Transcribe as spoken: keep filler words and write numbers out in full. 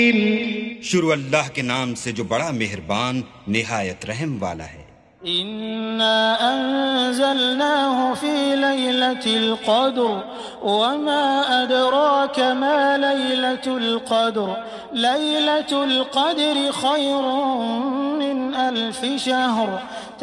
शुरू अल्लाह के नाम से जो बड़ा मेहरबान निहायत रहम वाला है। इन्ना अंज़लनाहु फी लैलतिल क़द्र वमा अदराका मा लैलतुल क़द्र लैलतुल क़द्रि खैरुम मिन अल्फि शहर।